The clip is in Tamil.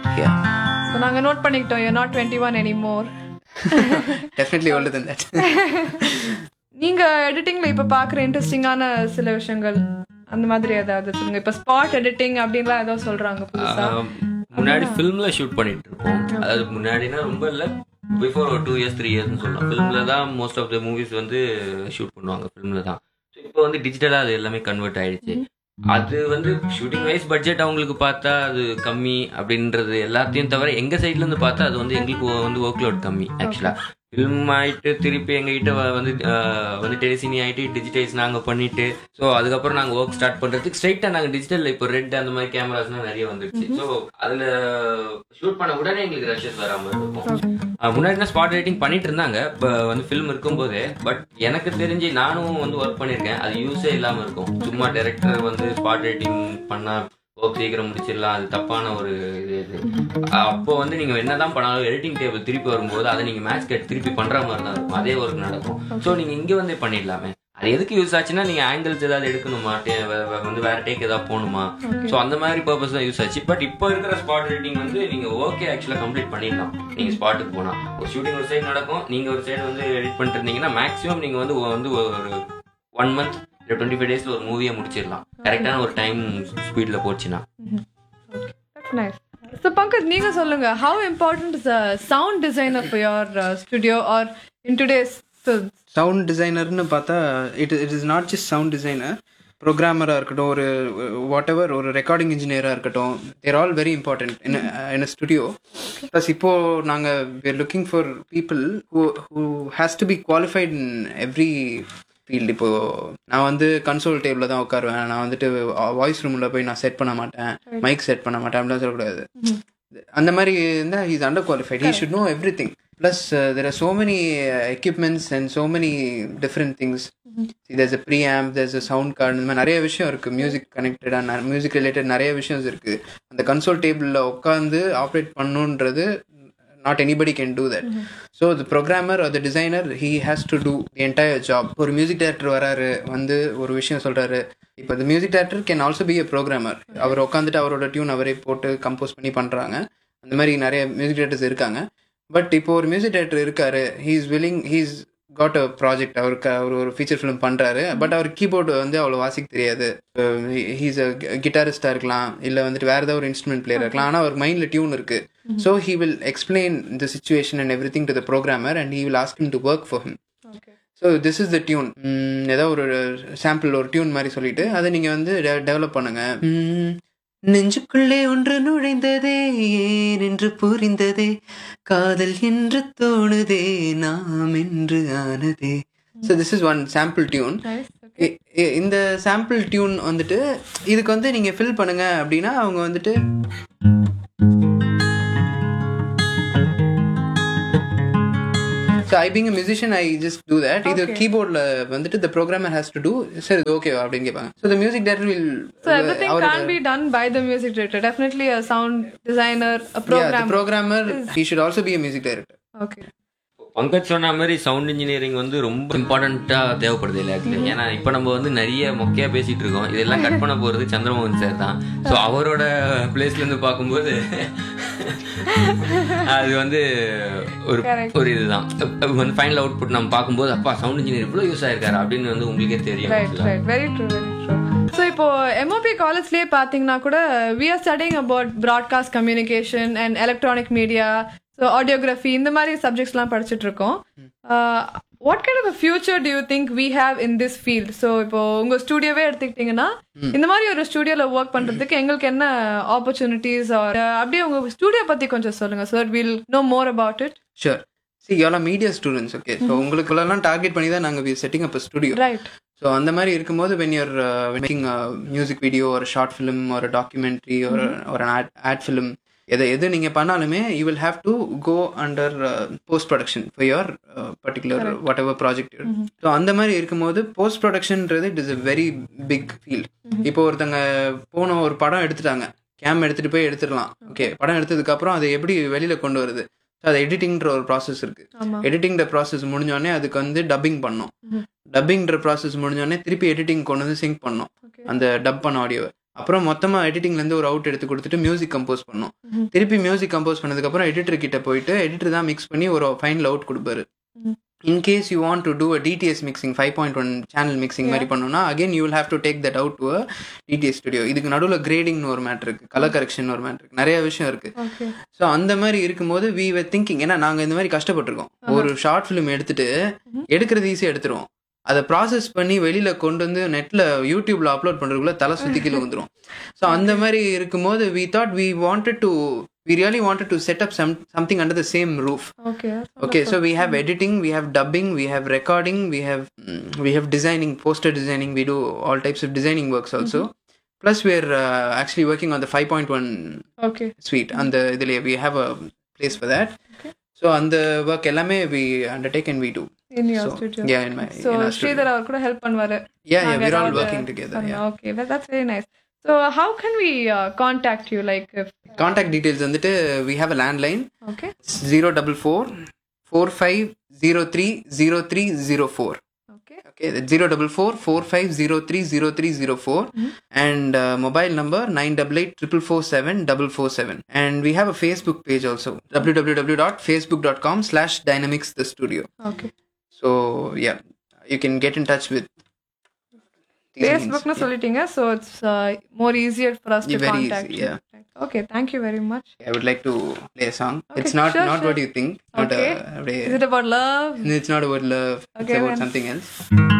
Yeah. So நாங்க நோட் பண்ணிக்கிட்டோம், you're not 21 anymore. Definitely older than that. நீங்க எடிட்டிங்ல இப்ப பாக்குற இன்ட்ரெஸ்டிங்கான சில விஷயங்கள் அந்த மாதிரி ஏதாவது சொல்லுங்க. இப்ப ஸ்பாட் எடிட்டிங் அப்படின்லாம் ஏதோ சொல்றாங்க புதுசா. முன்னாடி ஃபிலிம்ல ஷூட் பண்ணிட்டு இருப்போம். அதாவது முன்னாடினா ரொம்ப இல்ல, பிஃபோர் ஒரு 2 years 3 years சொல்லலாம். ஃபிலிம்ல தான் மோஸ்ட் ஆஃப் த மூவிஸ் வந்து ஷூட் பண்ணுவாங்க, ஃபிலிம்ல தான். இப்போ வந்து டிஜிட்டலா அது எல்லாமே கன்வெர்ட் ஆயிடுச்சு. அது வந்து ஷூட்டிங் வைஸ் பட்ஜெட் அவங்களுக்கு பார்த்தா அது கம்மி அப்படின்றது எல்லாத்தையும் தவிர எங்க சைட்ல இருந்து பார்த்தா அது வந்து எங்களுக்கு வந்து ஒர்க் லோட் கம்மி. ஆக்சுவலா ஃபிலிம் ஆயிட்டு திருப்பி எங்ககிட்ட வந்து டெலிசினி ஆயிட்டு டிஜிட்டைஸ் நாங்கள் பண்ணிட்டு, ஸோ அதுக்கப்புறம் நாங்கள் ஒர்க் ஸ்டார்ட் பண்றதுக்கு ஸ்ட்ரைட்டா நாங்கள் டிஜிட்டல் இப்போ ரெட் அந்த மாதிரி கேமராஸ்லாம் நிறைய வந்துருச்சு. ஸோ அதுல ஷூட் பண்ண உடனே எங்களுக்கு ரஷஸ் வராமல் இருக்கும். முன்னாடி ஸ்பாட் ரைட்டிங் பண்ணிட்டு இருந்தாங்க இப்போ வந்து ஃபிலிம் இருக்கும்போதே. பட் எனக்கு தெரிஞ்சு நானும் வந்து ஒர்க் பண்ணியிருக்கேன், அது யூஸே இல்லாமல் இருக்கும். சும்மா டைரக்டர் வந்து ஸ்பாட் ரைட்டிங் பண்ணா ஒர்க் சீக்கிரம் முடிச்சிடலாம், அது தப்பான ஒரு இது. அப்போ வந்து நீங்க என்னதான் பண்ணாலும் எடிட்டிங் டேபிள் திருப்பி வரும்போது அதை நீங்க மேட்ச் கட் திருப்பி பண்ற மாதிரி தான் இருக்கும், அதே ஒர்க் நடக்கும். ஸோ நீங்க இங்க வந்து பண்ணிடலாமே. அது எதுக்கு யூஸ் ஆச்சுன்னா நீங்க ஆங்கிள்ஸ் ஏதாவது எடுக்கணுமா, வந்து வேற டேக் ஏதாவது போகணுமா, ஸோ அந்த மாதிரி பர்பஸ் தான் யூஸ் ஆச்சு. பட் இப்போ இருக்கிற ஸ்பாட் எடிட்டிங் வந்து நீங்க ஓகே ஆக்சுவலா கம்ப்ளீட் பண்ணிடலாம். நீங்க ஸ்பாட்டுக்கு போனா ஒரு ஷூட்டிங் ஒரு சைடு நடக்கும், நீங்க ஒரு சைடு வந்து எடிட் பண்ணிட்டு இருந்தீங்கன்னா மேக்ஸிமம் நீங்க வந்து ஒரு 1 month 25 daysல ஒரு மூவியை முடிச்சிடலாம், கரெக்டான ஒரு டைம் ஸ்பீட்ல போச்சுன்னா. So Pankaj, நீங்க சொல்லுங்க, how important is a sound designer for your studio or in today's films? Sound டிசைனர்னு பார்த்தா it is not just sound designer, ப்ரோக்ராமராக இருக்கட்டும், ஒரு வாட் எவர் ஒரு ரெக்கார்டிங் இன்ஜினியராக இருக்கட்டும், தேர் all very important in a studio. Plus இப்போது நாங்கள் we are looking for people who has to be qualified in every field. இப்போது நான் வந்து கன்சோல் டேபிளில் தான் உட்காருவேன், நான் வந்துட்டு வாய்ஸ் ரூமில் போய் நான் செட் பண்ண மாட்டேன், மைக் செட் பண்ண மாட்டேன் அப்படிலாம் சொல்லக்கூடாது. அந்த மாதிரி இருந்தால் he is under qualified, he should know every thing. Plus, there are so many equipments and so many different things. See, there's a preamp, there's a sound card, இந்த மாதிரி நிறைய விஷயம் இருக்குது. மியூசிக் கனெக்டடாக மியூசிக் ரிலேட்டட் நிறைய விஷயம் இருக்குது. அந்த கன்சோல் டேபிளில் உட்காந்து operate பண்ணுன்றது not anybody can do that. So the programmer or the designer, he has to do the entire job. ஒரு மியூசிக் டைரக்டர் வராரு, வந்து ஒரு விஷயம் சொல்கிறாரு. இப்போ the music director can also be a programmer. அவர் உட்காந்துட்டு அவரோட டியூன் அவரே போட்டு கம்போஸ் பண்ணி பண்ணுறாங்க. அந்த மாதிரி நிறைய மியூசிக் டைரக்டர்ஸ் இருக்காங்க. பட் இப்போ ஒரு மியூசிக் டைரக்டர் இருக்காரு, ஹீஸ் காட் அ ப்ராஜெக்ட், அவர் ஒரு ஃபீச்சர் ஃபிலிம் பண்ணுறாரு. பட் அவர் கீபோர்டு வந்து அவ்வளோ வாசிக்க தெரியாது. ஹீஸ் அ கிட்டாரிஸ்டாக இருக்கலாம், இல்லை வந்துட்டு வேறு ஏதாவது ஒரு இன்ஸ்ட்ருமெண்ட் பிளேயர் இருக்கலாம். ஆனால் அவர் மைண்டில் டியூன் இருக்குது. So he will explain the situation and every thing to the programmer and he will ask him to work for him. So this is the tune. ஏதாவது ஒரு சாம்பிள் ஒரு டியூன் மாதிரி சொல்லிட்டு அதை நீங்கள் வந்து டெவலப் பண்ணுங்க. நெஞ்சுக்குள்ளே ஒன்று நுழைந்ததே, ஏன் என்று புரிந்ததே, காதல் என்று தோணுதே, நாம் என்று ஆனதே. So this is one sample tune. இந்த சாம்பிள் டியூன் வந்துட்டு இதுக்கு வந்து நீங்கள் ஃபில் பண்ணுங்க அப்படின்னா அவங்க வந்துட்டு So I being a musician, I just do that. Okay. Either keyboard வந்துட்டு the programmer has to do, சரி இது ஓகே அப்படின்னு கேட்பாங்க. So the music director will... So everything can't be done by the music director. Definitely a sound designer, a programmer. Yeah, the programmer, he should also be a music director. Okay. Pankaj சொன்ன மாதிரி சவுண்ட் இன்ஜினியரிங் வந்து ரொம்ப இம்பார்ட்டண்டா தேவைப்படுது எல்லாத்துலயும். ஏன்னா இப்ப நம்ம வந்து நிறைய மொக்கையா பேசிட்டு இருக்கோம், இதெல்லாம் கட் பண்ண போறது சந்திரமோகன் சார் தான். ஸோ அவரோட பிளேஸ்ல இருந்து பார்க்கும்போது அது வந்து ஒரு இதுதான் வந்து ஃபைனல் அவுட்புட் நம்ம பார்க்கும்போது அப்பா சவுண்ட் இன்ஜினியர் இவ்வளவு யூஸ் ஆயிருக்காரு அப்படின்னு வந்து உங்களுக்கே தெரியும். Very true, very true. So இப்போ எம்ஓபி காலேஜ்லேயே பார்த்தீங்கன்னா கூட we are studying about broadcast communication and electronic media, so audiography, இந்த மாதிரி சப்ஜெக்ட்ஸ்லாம் படிச்சுட்டு இருக்கோம். What kind of a future do you think we have in this field? So இப்போ உங்க ஸ்டுடியோவே எடுத்துக்கிட்டீங்கன்னா இந்த மாதிரி ஒரு ஸ்டுடியோல ஒர்க் பண்றதுக்கு எங்களுக்கு என்ன ஆப்பர்ச்சுனிட்டிஸ், அப்படியே உங்க ஸ்டுடியோ பத்தி கொஞ்சம் சொல்லுங்க so that we'll know more about it. Sure. See, you all are media students, okay? So உங்களுக்குள்ளலாம் target பண்ணி தான் நாங்கள் we are setting up a studio. Right. So அந்த மாதிரி இருக்கும்போது when you're making a music video or a short film or a documentary or an ad film, எது நீங்கள் பண்ணாலுமே you will have to go under post production for your particular whatever project. So அந்த மாதிரி இருக்கும்போது post ப்ரொடக்ஷன்ன்றது it is a very big field. இப்போ ஒருத்தங்க போன ஒரு படம் எடுத்துட்டாங்க, கேம் எடுத்துகிட்டு போய் எடுத்துடலாம், ஓகே. படம் எடுத்ததுக்கப்புறம் அதை எப்படி வெளியில் கொண்டு வருது, அது எடிட்டிங்ன்ற ஒரு ப்ராசஸ் இருக்கு. எடிட்டிங் ப்ராசஸ் முடிஞ்சோடனே அதுக்கு வந்து டப்பிங் பண்ணோம். டப்பிங்ன்ற ப்ராசஸ் முடிஞ்சோடனே திருப்பி எடிட்டிங் கொண்டு வந்து சிங்க் பண்ணோம் அந்த டப் பண்ண ஆடியோவை. அப்புறம் மொத்தமாக எடிட்டிங்லேருந்து ஒரு அவுட் எடுத்து கொடுத்துட்டு மியூசிக் கம்போஸ் பண்ணோம். திருப்பி மியூசிக் கம்போஸ் பண்ணதுக்கப்புறம் எடிட்டர் கிட்ட போயிட்டு எடிட்டர் தான் மிக்ஸ் பண்ணி ஒரு ஃபைனல் அவுட் கொடுப்பாரு. In case you want to two a TDS mixing 5.1 channel mixing மாதிரி பண்ணோம்னா again you will have to take that out to a TDS studio. இதுக்கு நடுவில் கிரேடிங்னு ஒரு மேட்ரு இருக்குது, கலர் கரெக்ஷன் ஒரு மேட்ரு இருக்குது, நிறைய விஷயம் இருக்குது. ஸோ அந்த மாதிரி இருக்கும்போது வி வர் திங்கிங், ஏன்னா நாங்கள் இந்த மாதிரி கஷ்டப்பட்டிருக்கோம். ஒரு ஷார்ட் ஃபிலிம் எடுத்துட்டு எடுக்கிறது ஈஸியாக எடுத்துருவோம், அதை ப்ராசஸ் பண்ணி வெளியில கொண்டு வந்து நெட்ல யூடியூப்ல அப்லோட் பண்றதுக்குள்ள தலை சுத்தி கீழே வந்துடும். ஸோ அந்த மாதிரி இருக்கும்போது we thought we really wanted to set up something under the same roof. Okay, so we have editing, we have dubbing, we have recording, we have designing, poster designing, we do all types of designing works also. Plus we're actually working on the 5.1 suite, and we have a place for that. So and the work ellame we undertake and we do in your studio. Yeah, in our Sridhar அவர் கூட help பண்ணுவாரு. Yeah, we're all working together. Yeah. Okay, that's very nice. So how can we contact you, like contact details வந்துட்டு we have a landline. Okay. 044 45030304. Okay, that's 044 45030304. And mobile number 98844747. And we have a Facebook page also, www.facebook.com/dynamicsthestudio. Okay. So yeah, you can get in touch with Facebook na sollitinga, so it's more easier for us to very contact easy, you. yeah. Okay, thank you very much. I would like to play a song. Okay, it's not sure. what you think. Okay. Is it about love? It's not about love. Okay, it's about then. something else.